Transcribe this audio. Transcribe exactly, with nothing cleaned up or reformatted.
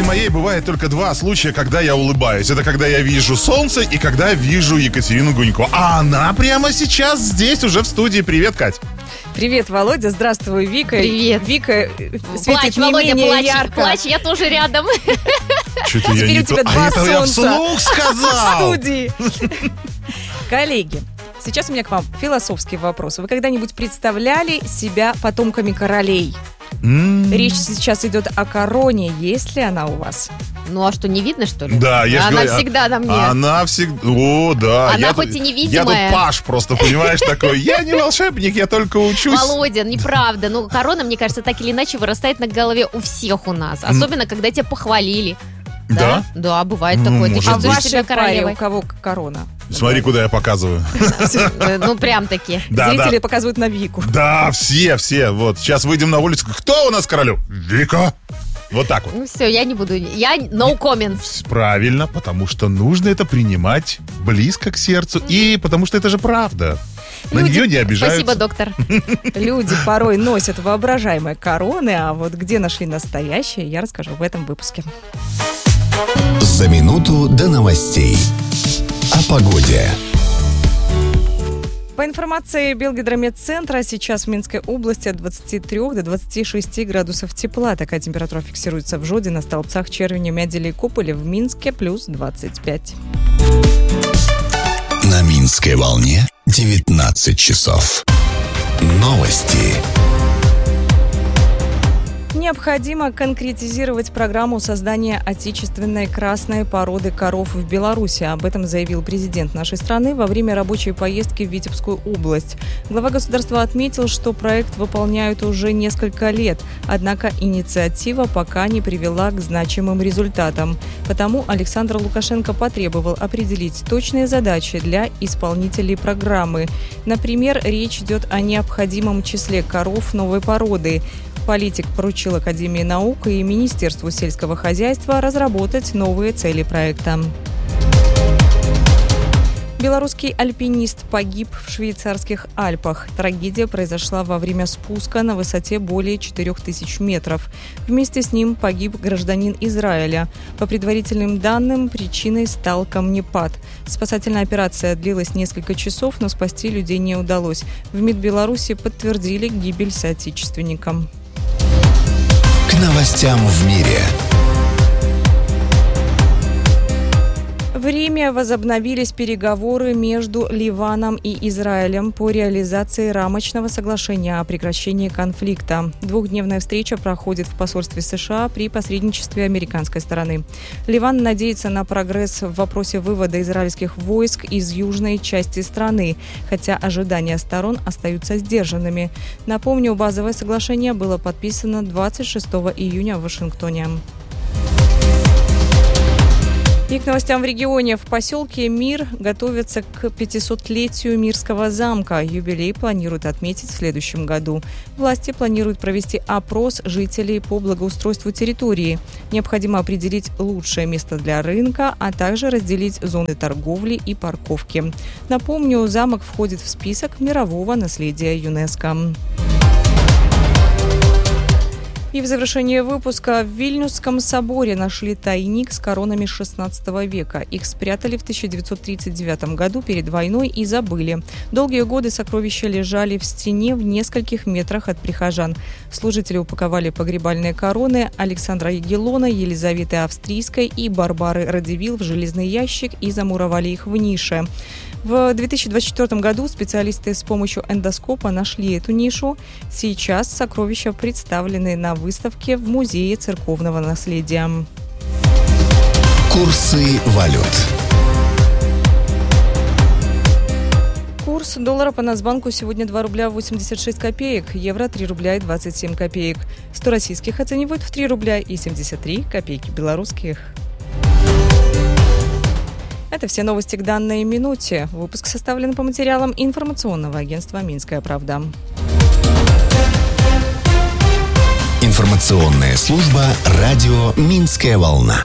моей бывает только два случая, когда я улыбаюсь. Это когда я вижу солнце и когда вижу Екатерину Гунько. А она прямо сейчас здесь, уже в студии. Привет, Кать. Привет, Володя. Здравствуй, Вика. Привет. Вика светит Плачь, не Володя, менее плачь, ярко. плачь, я тоже рядом. Что-то я Теперь не у тебя то. два А это я солнца вслух в сказал. студии. Коллеги, сейчас у меня к вам философский вопрос. Вы когда-нибудь представляли себя потомками королей? М. Речь сейчас идет о короне. Есть ли она у вас? Ну а что, не видно, что ли? Да, я ж Она говорю, всегда на мне. Она всегда... О, да. Она я хоть тут- и невидимая. Я тут паш просто, понимаешь, такой. Я не волшебник, я только учусь. Володя, неправда. Ну, корона, мне кажется, так или иначе вырастает на голове у всех у нас. Особенно, когда тебя похвалили. Да? Да, бывает Ну, такое. Ты может А в быть. чувствуешь вашей себя паре королевой. у кого корона? Смотри, куда я показываю. Э, Ну, прям таки. Да, Зрители да. показывают на Вику. Да, все, все. Вот, сейчас выйдем на улицу. Кто у нас королю? Вика. Вот так вот. Ну все, я не буду. Я no comments. Правильно, потому что нужно это принимать близко к сердцу. И потому что это же правда. На Люди- нее не обижаются. Спасибо, доктор. Люди порой носят воображаемые короны, а вот где нашли настоящие, я расскажу в этом выпуске. За минуту до новостей. О погоде. По информации Белгидромедцентра, сейчас в Минской области от двадцати трёх до двадцати шести градусов тепла. Такая температура фиксируется в Жодино, Столбцах, Червине, Мяделе и Куполе. В Минске плюс двадцать пять. На Минской волне девятнадцать часов. Новости. Необходимо конкретизировать программу создания отечественной красной породы коров в Беларуси. Об этом заявил президент нашей страны во время рабочей поездки в Витебскую область. Глава государства отметил, что проект выполняют уже несколько лет, однако инициатива пока не привела к значимым результатам. Потому Александр Лукашенко потребовал определить точные задачи для исполнителей программы. Например, речь идет о необходимом числе коров новой породы. Политик поручил Академии наук и Министерству сельского хозяйства разработать новые цели проекта. Белорусский альпинист погиб в швейцарских Альпах. Трагедия произошла во время спуска на высоте более четырёх тысяч метров. Вместе с ним погиб гражданин Израиля. По предварительным данным, причиной стал камнепад. Спасательная операция длилась несколько часов, но спасти людей не удалось. В МИД Беларуси подтвердили гибель соотечественникам. К новостям в мире. В Риме возобновились переговоры между Ливаном и Израилем по реализации рамочного соглашения о прекращении конфликта. Двухдневная встреча проходит в посольстве США при посредничестве американской стороны. Ливан надеется на прогресс в вопросе вывода израильских войск из южной части страны, хотя ожидания сторон остаются сдержанными. Напомню, базовое соглашение было подписано двадцать шестого июня в Вашингтоне. И к новостям в регионе. В поселке Мир готовятся к пятисотлетию Мирского замка. Юбилей планируют отметить в следующем году. Власти планируют провести опрос жителей по благоустройству территории. Необходимо определить лучшее место для рынка, а также разделить зоны торговли и парковки. Напомню, замок входит в список мирового наследия ЮНЕСКО. И в завершение выпуска в Вильнюсском соборе нашли тайник с коронами шестнадцатого века. Их спрятали в тысяча девятьсот тридцать девятом году перед войной и забыли. Долгие годы сокровища лежали в стене в нескольких метрах от прихожан. Служители упаковали погребальные короны Александра Егелона, Елизаветы Австрийской и Барбары Радивил в железный ящик и замуровали их в нише. В две тысячи двадцать четвёртом году специалисты с помощью эндоскопа нашли эту нишу. Сейчас сокровища представлены на выставке в Музее церковного наследия. Курсы валют. Курс доллара по Нацбанку сегодня два рубля восемьдесят шесть копеек, евро три рубля и двадцать семь копеек. сто российских оценивают в три рубля и семьдесят три копейки белорусских. Это все новости к данной минуте. Выпуск составлен по материалам информационного агентства «Минская правда». Информационная служба радио «Минская волна».